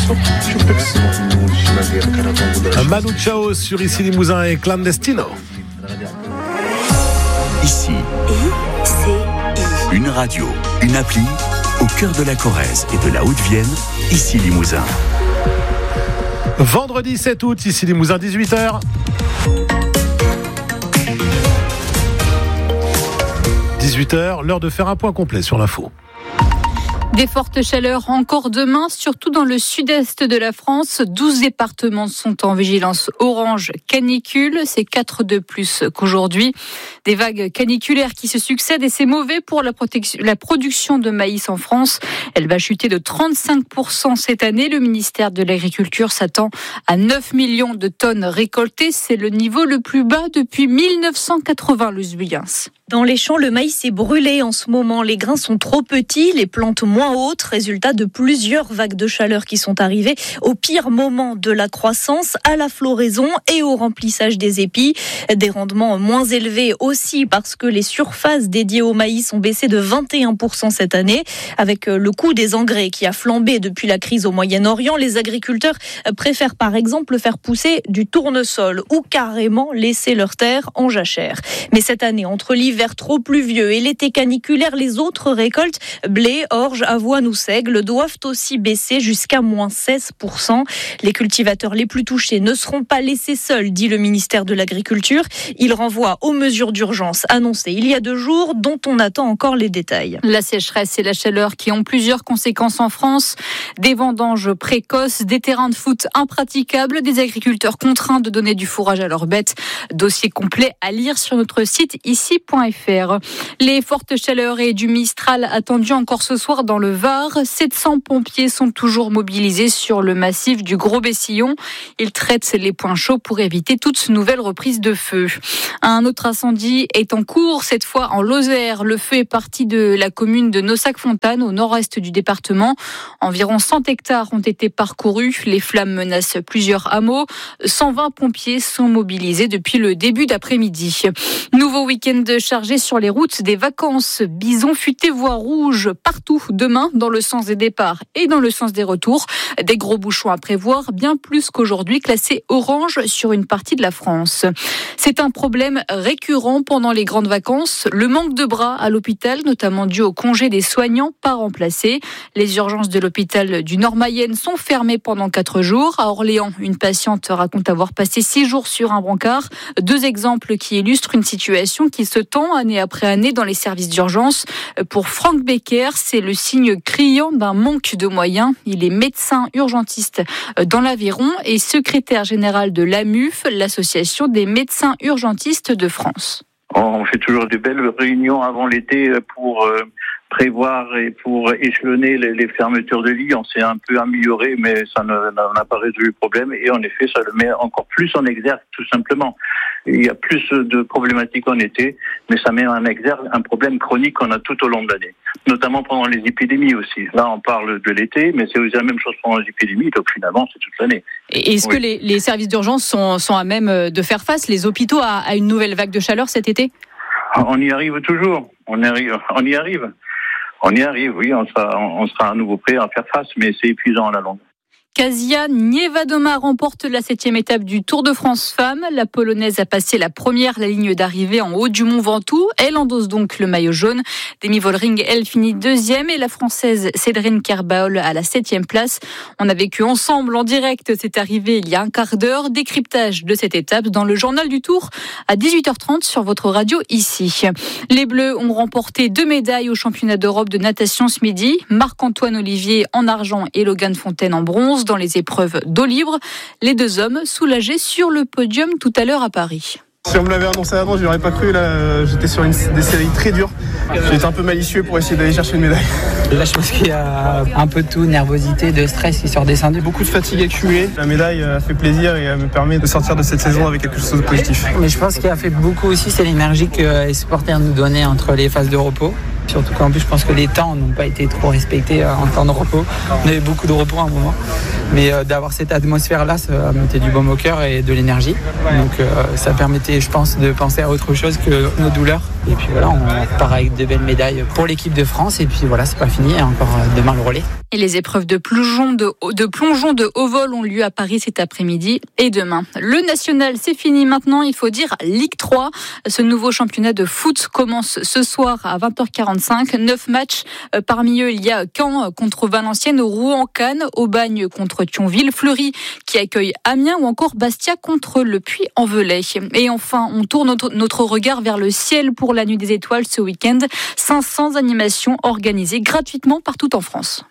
Manu Chao sur Ici Limousin et Clandestino. Ici, une radio, une appli, au cœur de la Corrèze et de la Haute-Vienne, Ici Limousin. Vendredi 7 août, Ici Limousin, 18h. 18h, l'heure de faire un point complet sur l'info. Des fortes chaleurs encore demain, surtout dans le sud-est de la France. 12 départements sont en vigilance orange canicule. C'est 4 de plus qu'aujourd'hui. Des vagues caniculaires qui se succèdent et c'est mauvais pour la production de maïs en France. Elle va chuter de 35% cette année. Le ministère de l'Agriculture s'attend à 9 millions de tonnes récoltées. C'est le niveau le plus bas depuis 1980, Luz Buyens. Dans les champs, le maïs est brûlé en ce moment. Les grains sont trop petits, les plantes moins hautes, résultat de plusieurs vagues de chaleur qui sont arrivées au pire moment de la croissance, à la floraison et au remplissage des épis. Des rendements moins élevés aussi parce que les surfaces dédiées au maïs ont baissé de 21% cette année. Avec le coût des engrais qui a flambé depuis la crise au Moyen-Orient, les agriculteurs préfèrent par exemple faire pousser du tournesol ou carrément laisser leurs terres en jachère. Mais cette année, entre l'hiver trop pluvieux et l'été caniculaire, les autres récoltes, blé, orge, avoine ou seigle, doivent aussi baisser jusqu'à moins 16%. Les cultivateurs les plus touchés ne seront pas laissés seuls, dit le ministère de l'Agriculture. Il renvoie aux mesures d'urgence annoncées il y a 2 jours, dont on attend encore les détails. La sécheresse et la chaleur qui ont plusieurs conséquences en France. Des vendanges précoces, des terrains de foot impraticables, des agriculteurs contraints de donner du fourrage à leurs bêtes. Dossier complet à lire sur notre site ici.fr. Les fortes chaleurs et du Mistral attendus encore ce soir dans le Var. 700 pompiers sont toujours mobilisés sur le massif du Gros-Bessillon. Ils traitent les points chauds pour éviter toute nouvelle reprise de feu. Un autre incendie est en cours, cette fois en Lozère. Le feu est parti de la commune de Nossac-Fontaine, au nord-est du département. Environ 100 hectares ont été parcourus. Les flammes menacent plusieurs hameaux. 120 pompiers sont mobilisés depuis le début d'après-midi. Nouveau week-end chargé sur les routes des vacances. Bison futé voie rouge partout demain dans le sens des départs et dans le sens des retours. Des gros bouchons à prévoir, bien plus qu'aujourd'hui, classés orange sur une partie de la France. C'est un problème récurrent pendant les grandes vacances. Le manque de bras à l'hôpital, notamment dû au congé des soignants pas remplacés. Les urgences de l'hôpital du Nord-Mayenne sont fermées pendant 4 jours. À Orléans, une patiente raconte avoir passé 6 jours sur un brancard. 2 exemples qui illustrent une situation qui se tend année après année dans les services d'urgence. Pour Franck Becker, c'est le signe criant d'un manque de moyens. Il est médecin urgentiste dans l'Aveyron et secrétaire général de l'AMUF, l'association des médecins urgentistes de France. On fait toujours de belles réunions avant l'été pour prévoir et pour échelonner les fermetures de lits. On s'est un peu amélioré, mais ça n'a pas résolu le problème. Et en effet, ça le met encore plus en exergue, tout simplement. Il y a plus de problématiques en été, mais ça met en exergue un problème chronique qu'on a tout au long de l'année, notamment pendant les épidémies aussi. Là, on parle de l'été, mais c'est aussi la même chose pendant les épidémies, donc finalement, c'est toute l'année. Et est-ce que les services d'urgence sont à même de faire face, les hôpitaux, à une nouvelle vague de chaleur cet été ? On y arrive toujours. On y arrive. Oui, on sera à nouveau prêt à faire face, mais c'est épuisant à la longue. Kasia Niewedoma remporte la 7e étape du Tour de France Femmes. La Polonaise a passé la ligne d'arrivée en haut du Mont Ventoux. Elle endosse donc le maillot jaune. Demi Vollering, elle, finit 2e et la Française Cédrine Kerbaol à la 7e place. On a vécu ensemble en direct cette arrivée il y a un quart d'heure. Décryptage de cette étape dans le journal du Tour à 18h30 sur votre radio ici. Les Bleus ont remporté 2 médailles au championnat d'Europe de natation ce midi. Marc-Antoine Olivier en argent et Logan Fontaine en bronze dans les épreuves d'eau libre. Les 2 hommes soulagés sur le podium tout à l'heure à Paris. Si on me l'avait annoncé avant, je n'aurais pas cru. Là, j'étais sur des séries très dures. J'étais un peu malicieux pour essayer d'aller chercher une médaille. Là, je pense qu'il y a un peu de tout, nervosité, de stress qui sont redescendus. Beaucoup de fatigue accumulée. La médaille a fait plaisir et me permet de sortir de cette saison avec quelque chose de positif. Mais je pense qu'il a fait beaucoup aussi, c'est l'énergie que les supporters nous donnaient entre les phases de repos. Surtout qu'en plus, je pense que les temps n'ont pas été trop respectés en temps de repos. On avait beaucoup de repos à un moment. Mais d'avoir cette atmosphère-là, ça mettait du baume au cœur et de l'énergie. Donc ça permettait, je pense, de penser à autre chose que nos douleurs. Et puis voilà, on repart avec de belles médailles pour l'équipe de France. Et puis voilà, c'est pas fini, il y a encore demain le relais. Et les épreuves de plongeon de haut vol ont lieu à Paris cet après-midi et demain. Le national, c'est fini maintenant, il faut dire Ligue 3. Ce nouveau championnat de foot commence ce soir à 20h45. 9 matchs. Parmi eux, il y a Caen contre Valenciennes, Rouen, Cannes, Aubagne contre Thionville, Fleury qui accueille Amiens ou encore Bastia contre le Puy-en-Velay. Et enfin, on tourne notre regard vers le ciel pour la Nuit des Étoiles ce week-end. 500 animations organisées gratuitement partout en France.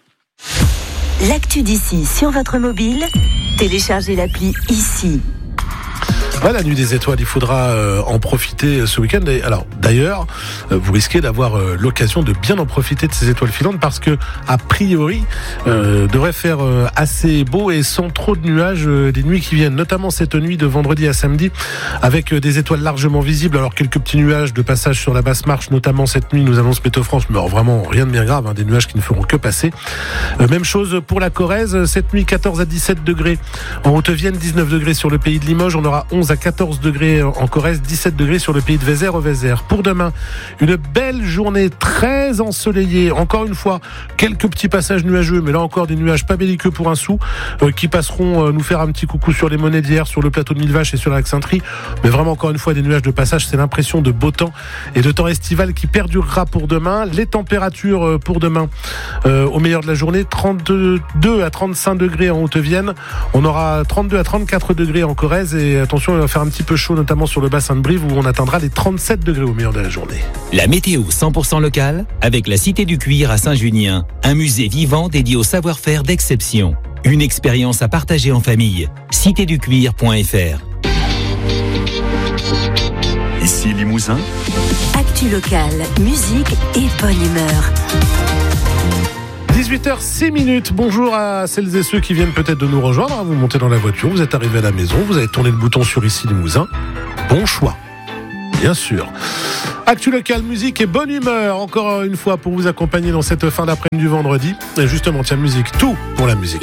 L'actu d'ici sur votre mobile, téléchargez l'appli ici. Ouais, la Nuit des Étoiles, il faudra en profiter ce week-end. Et alors, d'ailleurs, vous risquez d'avoir l'occasion de bien en profiter de ces étoiles filantes parce que, a priori, devrait faire assez beau et sans trop de nuages les nuits qui viennent. Notamment cette nuit de vendredi à samedi avec des étoiles largement visibles. Alors, quelques petits nuages de passage sur la basse marche, notamment cette nuit, nous annonce Météo France. Mais alors, vraiment, rien de bien grave, hein, des nuages qui ne feront que passer. Même chose pour la Corrèze. Cette nuit, 14 à 17 degrés en Haute-Vienne, 19 degrés sur le pays de Limoges. On aura 11 à 14 degrés en Corrèze, 17 degrés sur le pays de Vézère au Vézère. Pour demain, une belle journée très ensoleillée. Encore une fois, quelques petits passages nuageux, mais là encore des nuages pas belliqueux pour un sou, qui passeront nous faire un petit coucou sur les monnaies d'hier, sur le plateau de Millevaches et sur la lac Saint-Try. Mais vraiment encore une fois des nuages de passage, c'est l'impression de beau temps et de temps estival qui perdurera pour demain. Les températures pour demain, au meilleur de la journée, 32 à 35 degrés en Haute-Vienne. On aura 32 à 34 degrés en Corrèze et attention, il va faire un petit peu chaud, notamment sur le bassin de Brive où on atteindra les 37 degrés au meilleur de la journée. La météo 100% locale avec la Cité du Cuir à Saint-Junien, un musée vivant dédié au savoir-faire d'exception. Une expérience à partager en famille. citéducuir.fr. Ici Limousin. Actu locale, musique et bonne humeur. 18h06. Bonjour à celles et ceux qui viennent peut-être de nous rejoindre. Vous montez dans la voiture, vous êtes arrivé à la maison, vous avez tourné le bouton sur Ici Limousin. Bon choix, bien sûr. Actu local, musique et bonne humeur, encore une fois pour vous accompagner dans cette fin d'après-midi du vendredi. Et justement, tiens, musique, tout pour la musique.